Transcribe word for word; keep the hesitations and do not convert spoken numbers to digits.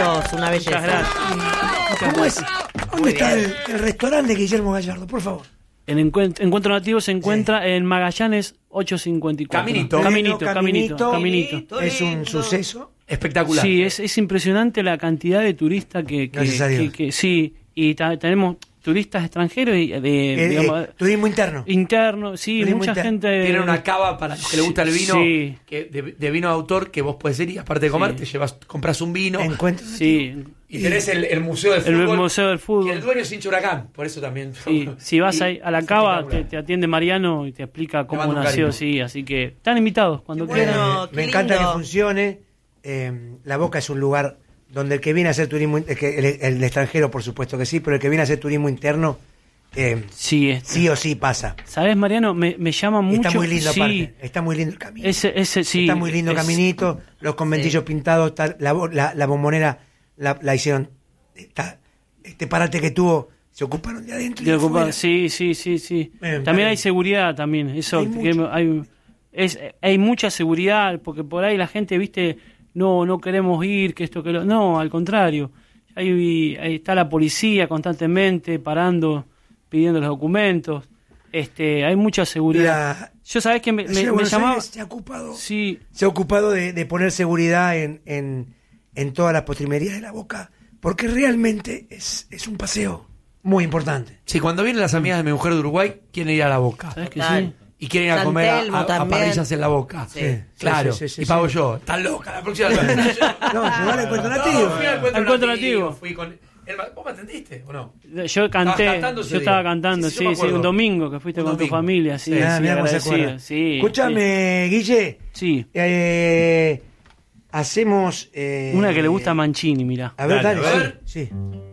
sos una belleza. Muchas gracias. ¿Cómo es? ¿Dónde está el, el restaurante de Guillermo Gallardo? Por favor. El encuentro, encuentro Nativo se encuentra sí. en Magallanes ochocientos cincuenta y cuatro. Caminito. Caminito, Caminito, caminito, caminito. Es un suceso espectacular. Sí, es, es impresionante la cantidad de turistas que... que, que, que sí, y ta, tenemos turistas extranjeros y de... Eh, digamos, eh, turismo interno. Interno, sí, Turismo mucha interno. gente... Tienen una cava para los que le gusta el vino, sí. que de, de vino de autor, que vos podés ir y aparte de comer, Sí. te llevas, compras un vino. Encuentro. Sí. Y tenés el, el museo del El fútbol. museo del fútbol. Y el dueño es hincha Huracán, por eso también. Sí, si vas y, ahí a la cava, te, te atiende Mariano y te explica cómo mando un nació, cariño. sí, así que están invitados cuando Qué quieran. bueno. Eh, qué me encanta lindo. que funcione. Eh, la Boca es un lugar donde el que viene a hacer turismo, el, que- el, el extranjero por supuesto que sí, pero el que viene a hacer turismo interno, eh, Sí, es, sí o sí pasa. ¿sabes, Mariano? Me, me llama mucho. Está muy lindo sí, aparte, está muy lindo el camino. ese, ese, sí, está muy lindo es- caminito, los conventillos pintados, está- la, bo- la, la bombonera la, la hicieron, está, este parate que tuvo, se ocuparon de adentro y de de ocupar- afuera. sí, sí, sí, sí. Eh, También eh, hay seguridad también, eso. hay que mucho. hay, es, hay mucha seguridad, porque por ahí la gente, viste, no, no queremos ir, que esto, que lo... No, al contrario. Ahí, ahí está la policía constantemente parando, pidiendo los documentos. Este, hay mucha seguridad. La- Yo sabés que me, la me, ciudad de me Buenos llamaba... Aires se ha ocupado, Sí, se ha ocupado de, de poner seguridad en, en, en todas las postrimerías de la Boca, porque realmente es, es un paseo muy importante. Sí, cuando vienen las amigas de mi mujer de Uruguay, quieren ir a la Boca. ¿sabés que Total. sí? Y quieren ir a San comer a, Telmo a- a también. parrillas en la Boca. Sí. Sí, Claro, sí, sí, sí, y pago sí. yo. Estás loca, la próxima vez. No, llevar el encuentro nativo. No, fui al encuentro, Al encuentro nativo. nativo. Fui con... ¿Vos me atendiste o no? Yo canté, cantando ese yo estaba día. cantando, Sí, sí, sí, yo me sí, acuerdo. un domingo que fuiste Un con tu domingo. familia, sí, Sí. Ah, sí, mirá cómo se agradecido, acuerda. sí. Escúchame, Guille, Sí, eh, hacemos... eh, una que le gusta a Mancini, mirá. A ver, Dale, dale, a ver. sí. sí.